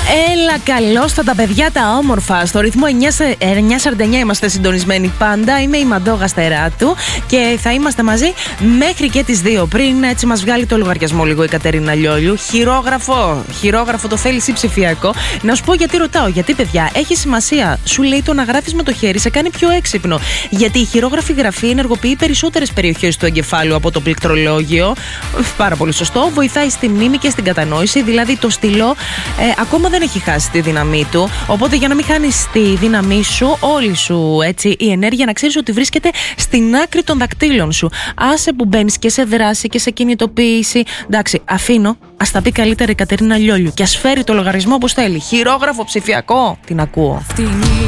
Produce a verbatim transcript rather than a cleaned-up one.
Έλα, καλώς τα παιδιά τα όμορφα. Στο ρυθμό εννιά σαράντα εννιά είμαστε συντονισμένοι πάντα. Είμαι η Μαντώ Γαστεράτου και θα είμαστε μαζί μέχρι και τις δύο. Πριν έτσι μας βγάλει το λογαριασμό λίγο η Κατερίνα Λιόλιου. Χειρόγραφο, χειρόγραφο το θέλεις ή ψηφιακό. Να σου πω γιατί ρωτάω. Γιατί, παιδιά, έχει σημασία. Σου λέει το να γράφεις με το χέρι σε κάνει πιο έξυπνο. Γιατί η χειρόγραφη γραφή ενεργοποιεί περισσότερες περιοχές του εγκεφάλου από το πληκτρολόγιο. Πάρα πολύ σωστό. Βοηθάει στη μνήμη και στην κατανόηση. Δηλαδή το στυλό ε, ακόμα δεν έχει χάσει τη δύναμή του. Οπότε για να μην χάνεις τη δύναμή σου, όλη σου έτσι, η ενέργεια, να ξέρεις ότι βρίσκεται στην άκρη των δακτύλων σου. Άσε που μπαίνεις και σε δράση και σε κινητοποίηση. Εντάξει, αφήνω. Ας τα πει καλύτερα η Κατερίνα Λιόλιου και ας φέρει το λογαριασμό όπως θέλει. Χειρόγραφο ψηφιακό. Την ακούω.